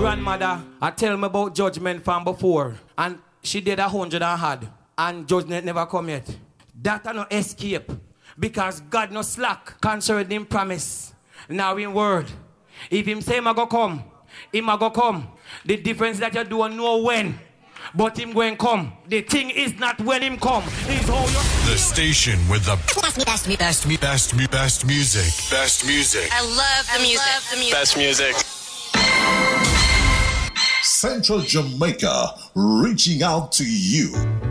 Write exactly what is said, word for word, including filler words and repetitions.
grandmother I tell me about judgment from before. And she did a hundred and had. And judgment never come yet. That I no escape. Because God no slack concerning him promise. Now in word. If him say him a go come, him a go come. The difference that you don't know when. But him going come. The thing is not when him come. It's how you... The station with the best, best, best, best, best, best music. Best music. I love the I music. Love the music. Best music. Central Jamaica, reaching out to you.